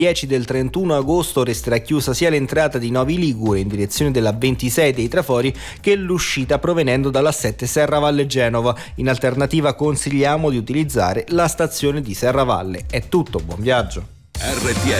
10 del 31 agosto resterà chiusa sia l'entrata di Novi Ligure in direzione della 26 dei Trafori che l'uscita provenendo dalla 7 Serravalle Genova. In alternativa consigliamo di utilizzare la stazione di Serravalle. È tutto, buon viaggio. RTL